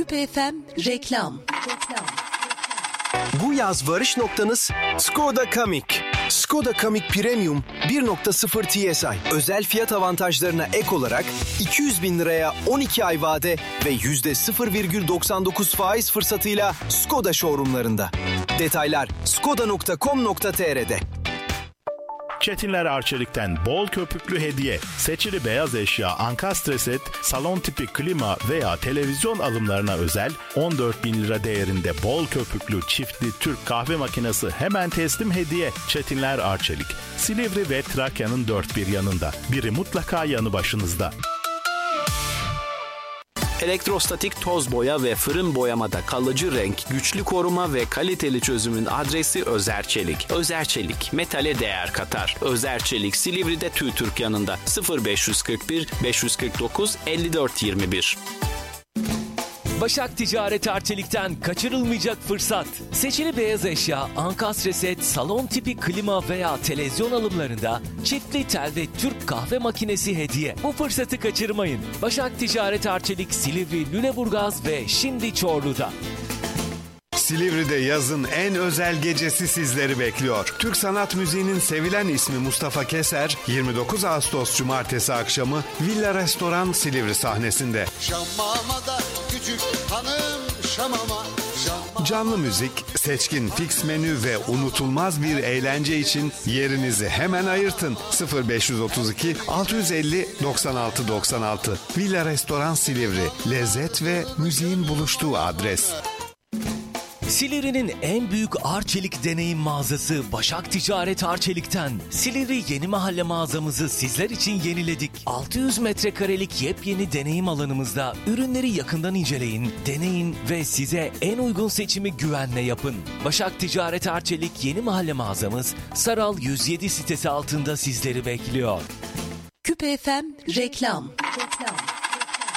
Küpe FM reklam. Bu yaz varış noktanız Skoda Kamiq. Skoda Kamiq Premium 1.0 TSI. Özel fiyat avantajlarına ek olarak 200 bin liraya 12 ay vade ve %0,99 faiz fırsatıyla Skoda showroomlarında. Detaylar skoda.com.tr'de. Çetinler Arçelik'ten bol köpüklü hediye. Seçili beyaz eşya, ankastre set, salon tipi klima veya televizyon alımlarına özel 14 bin lira değerinde bol köpüklü çiftli Türk kahve makinesi hemen teslim hediye. Çetinler Arçelik. Silivri ve Trakya'nın dört bir yanında. Biri mutlaka yanı başınızda. Elektrostatik toz boya ve fırın boyamada kalıcı renk, güçlü koruma ve kaliteli çözümün adresi Özerçelik. Özerçelik, metale değer katar. Özerçelik, Silivri'de TÜİTÜRK yanında. 0541 549 54 21. Başak Ticaret Arçelik'ten kaçırılmayacak fırsat. Seçili beyaz eşya, ankastre set, salon tipi klima veya televizyon alımlarında çiftli tel ve Türk kahve makinesi hediye. Bu fırsatı kaçırmayın. Başak Ticaret Arçelik, Silivri, Lüleburgaz ve şimdi Çorlu'da. Silivri'de yazın en özel gecesi sizleri bekliyor. Türk sanat müziğinin sevilen ismi Mustafa Keser, 29 Ağustos Cumartesi akşamı Villa Restoran Silivri sahnesinde. Şamamada küçük hanım şamama. Canlı müzik, seçkin fix menü ve unutulmaz bir eğlence için yerinizi hemen ayırtın. 0532 650 96 96. Villa Restoran Silivri. Lezzet ve müziğin buluştuğu adres. Silivri'nin en büyük Arçelik deneyim mağazası Başak Ticaret Arçelik'ten Silivri Yeni Mahalle mağazamızı sizler için yeniledik. 600 metrekarelik yepyeni deneyim alanımızda ürünleri yakından inceleyin, deneyin ve size en uygun seçimi güvenle yapın. Başak Ticaret Arçelik Yeni Mahalle mağazamız Saral 107 sitesi altında sizleri bekliyor. Küpe FM reklam.